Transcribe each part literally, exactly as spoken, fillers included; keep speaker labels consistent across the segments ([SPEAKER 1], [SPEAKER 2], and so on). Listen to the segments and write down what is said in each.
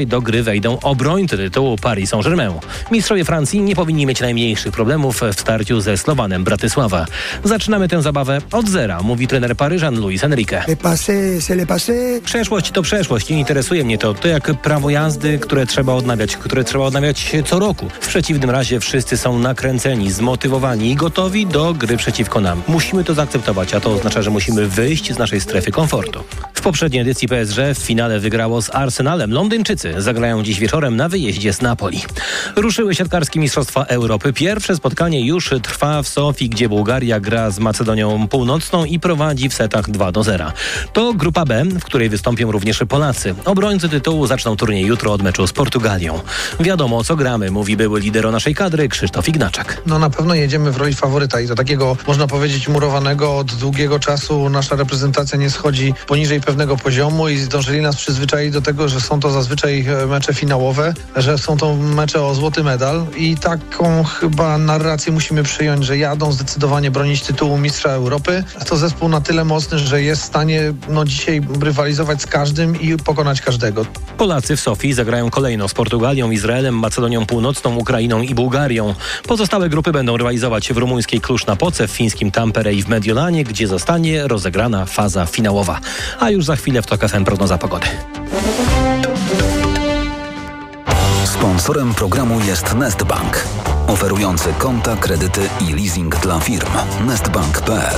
[SPEAKER 1] Do gry wejdą obrońcy tytułu Paris Saint-Germain. Mistrzowie Francji nie powinni mieć najmniejszych problemów w starciu ze Slowanem Bratysława. Zaczynamy tę zabawę od zera, mówi trener Paryżan Luis Enrique. Przeszłość to przeszłość. Nie interesuje mnie to. To jak prawo jazdy, które trzeba odnawiać, które trzeba odnawiać co roku. W przeciwnym razie wszyscy są nakręceni, zmotywowani i gotowi do gry przeciwko nam. Musimy to zaakceptować, a to oznacza, że musimy wyjść z naszej strefy komfortu. W poprzedniej edycji P S G w finale wygrało z Arsenalem. Londyńczycy zagrają dziś wieczorem na wyjeździe z Napoli. Ruszyły siatkarskie Mistrzostwa Europy. Pierwsze spotkanie już trwa w Sofii, gdzie Bułgaria gra z Macedonią Północną i prowadzi w setach dwa do zera. To grupa B, w której wystąpią również Polacy. Obrońcy tytułu zaczną turniej jutro od meczu z Portugalią. Wiadomo, o co gramy, mówi były lider naszej kadry Krzysztof Ignaczak.
[SPEAKER 2] No na pewno jedziemy w roli faworyta i to takiego, można powiedzieć, murowanego od długiego czasu. Nasza reprezentacja nie schodzi poniżej pewnego poziomu i zdążyli nas przyzwyczaić do tego, że są to zazwyczaj mecze finałowe, że są to mecze o złoty medal i taką chyba narrację musimy przyjąć, że jadą zdecydowanie bronić tytułu mistrza Europy. To zespół na tyle mocny, że jest w stanie no, dzisiaj rywalizować z każdym i pokonać każdego.
[SPEAKER 1] Polacy w Sofii zagrają kolejno z Portugalią, Izraelem, Macedonią Północną, Ukrainą i Bułgarią. Pozostałe grupy będą rywalizować w rumuńskiej Cluj-Napoce, w fińskim Tampere i w Mediolanie, gdzie zostanie rozegrana faza finałowa. A już za chwilę w TOK F M prognoza pogody.
[SPEAKER 3] Sponsorem programu jest Nestbank, oferujący konta, kredyty i leasing dla firm. nestbank kropka p l.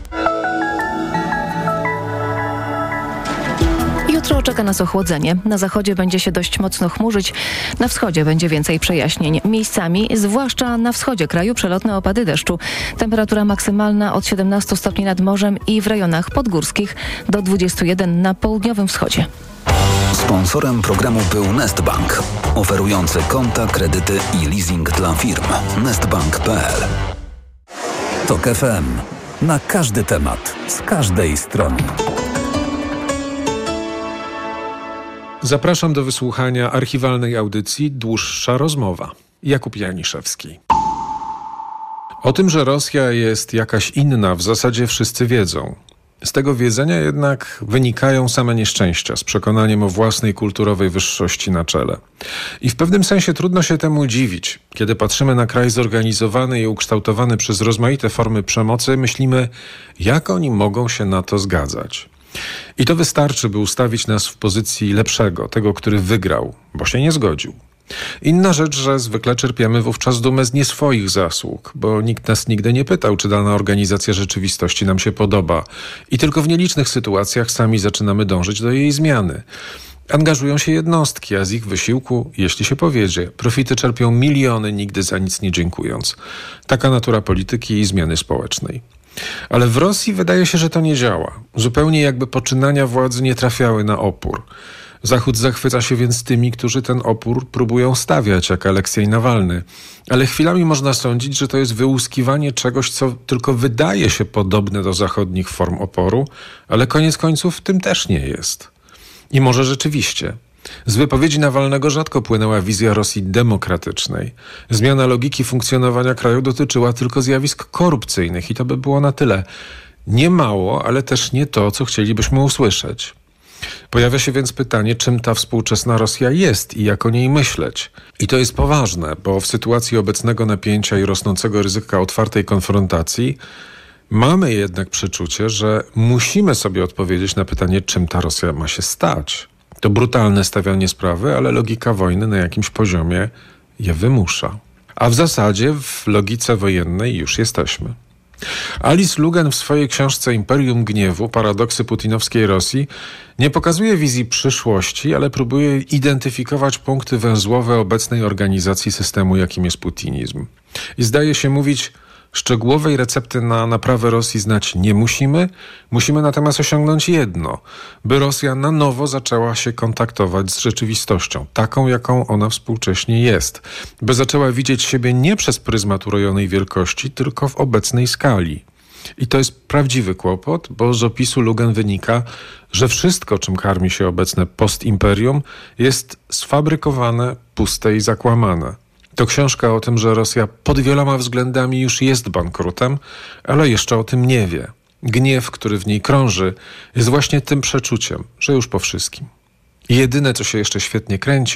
[SPEAKER 4] Jutro czeka nas ochłodzenie. Na zachodzie będzie się dość mocno chmurzyć, na wschodzie będzie więcej przejaśnień. Miejscami, zwłaszcza na wschodzie kraju, przelotne opady deszczu. Temperatura maksymalna od siedemnastu stopni nad morzem i w rejonach podgórskich do dwudziestu jeden na południowym wschodzie.
[SPEAKER 3] Sponsorem programu był Nestbank, oferujący konta, kredyty i leasing dla firm. nestbank kropka p l. TOK F M. Na każdy temat, z każdej strony.
[SPEAKER 5] Zapraszam do wysłuchania archiwalnej audycji Dłuższa rozmowa. Jakub Janiszewski. O tym, że Rosja jest jakaś inna, w zasadzie wszyscy wiedzą. Z tego wiedzenia jednak wynikają same nieszczęścia, z przekonaniem o własnej kulturowej wyższości na czele. I w pewnym sensie trudno się temu dziwić. Kiedy patrzymy na kraj zorganizowany i ukształtowany przez rozmaite formy przemocy, myślimy, jak oni mogą się na to zgadzać. I to wystarczy, by ustawić nas w pozycji lepszego, tego, który wygrał, bo się nie zgodził. Inna rzecz, że zwykle czerpiemy wówczas dumę z nieswoich zasług, bo nikt nas nigdy nie pytał, czy dana organizacja rzeczywistości nam się podoba. I tylko w nielicznych sytuacjach sami zaczynamy dążyć do jej zmiany. Angażują się jednostki, a z ich wysiłku, jeśli się powiedzie, profity czerpią miliony, nigdy za nic nie dziękując. Taka natura polityki i zmiany społecznej. Ale w Rosji wydaje się, że to nie działa. Zupełnie jakby poczynania władzy nie trafiały na opór. Zachód zachwyca się więc tymi, którzy ten opór próbują stawiać, jak Aleksiej Nawalny. Ale chwilami można sądzić, że to jest wyłuskiwanie czegoś, co tylko wydaje się podobne do zachodnich form oporu, ale koniec końców tym też nie jest. I może rzeczywiście. Z wypowiedzi Nawalnego rzadko płynęła wizja Rosji demokratycznej. Zmiana logiki funkcjonowania kraju dotyczyła tylko zjawisk korupcyjnych i to by było na tyle. Nie mało, ale też nie to, co chcielibyśmy usłyszeć. Pojawia się więc pytanie, czym ta współczesna Rosja jest i jak o niej myśleć. I to jest poważne, bo w sytuacji obecnego napięcia i rosnącego ryzyka otwartej konfrontacji mamy jednak przeczucie, że musimy sobie odpowiedzieć na pytanie, czym ta Rosja ma się stać. To brutalne stawianie sprawy, ale logika wojny na jakimś poziomie je wymusza. A w zasadzie w logice wojennej już jesteśmy. Alice Lugan w swojej książce Imperium Gniewu, paradoksy putinowskiej Rosji, nie pokazuje wizji przyszłości, ale próbuje identyfikować punkty węzłowe obecnej organizacji systemu, jakim jest putinizm. I zdaje się mówić, szczegółowej recepty na naprawę Rosji znać nie musimy, musimy natomiast osiągnąć jedno, by Rosja na nowo zaczęła się kontaktować z rzeczywistością, taką jaką ona współcześnie jest, by zaczęła widzieć siebie nie przez pryzmat urojonej wielkości, tylko w obecnej skali. I to jest prawdziwy kłopot, bo z opisu Lugan wynika, że wszystko, czym karmi się obecne postimperium, jest sfabrykowane, puste i zakłamane. To książka o tym, że Rosja pod wieloma względami już jest bankrutem, ale jeszcze o tym nie wie. Gniew, który w niej krąży, jest właśnie tym przeczuciem, że już po wszystkim. Jedyne, co się jeszcze świetnie kręci,